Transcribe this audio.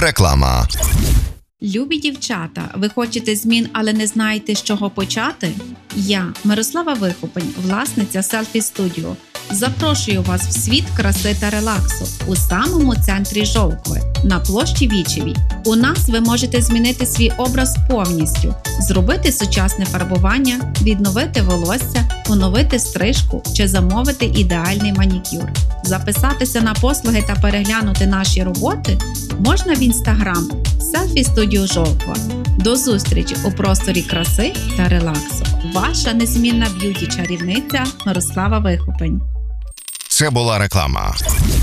Реклама. Любі дівчата, ви хочете змін, але не знаєте, з чого почати? Я, Мирослава Вихопень, власниця Selfie Studio, запрошую вас в світ краси та релаксу у самому центрі Жовкви, на площі Вічевій. У нас ви можете змінити свій образ повністю, зробити сучасне фарбування, відновити волосся, оновити стрижку чи замовити ідеальний манікюр. Записатися на послуги та переглянути наші роботи можна в Instagram Selfie Studio Жовква. До зустрічі у просторі краси та релаксу. Ваша незмінна б'юті-чарівниця Мирослава Вихопень. Це була реклама.